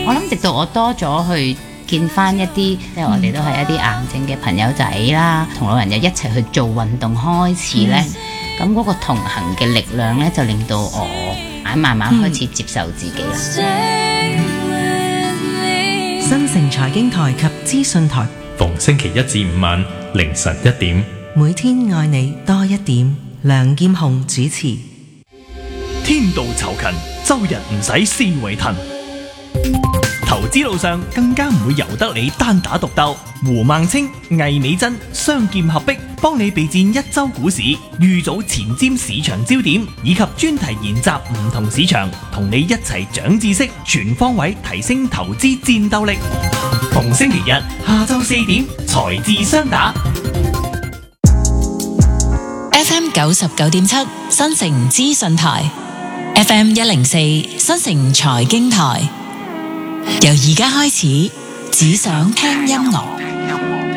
我諗直到我多咗去見翻一啲，即係我哋都係一啲癌症嘅朋友仔啦，同老人又一齊去做運動開始呢。咁嗰個同行嘅力量呢，就令到我慢慢開始接受自己啦。 新城財經台及資訊台， 逢星期一至五晚凌晨1點， 每天愛你多一點。梁劍虹主持。 天道酬勤，周日唔使思維騰。投資路上更加唔會由得你單打獨鬥。胡孟青、魏美珍雙劍合璧，幫你備戰一周股市，預早前瞻市場焦點，以及專題研習唔同市場，同你一齊長知識，全方位提升投資戰鬥力。逢星期日下晝4點，財智雙打。 FM 99.7新城資訊台，FM 104新城財經台。由而家開始，只想聽音樂。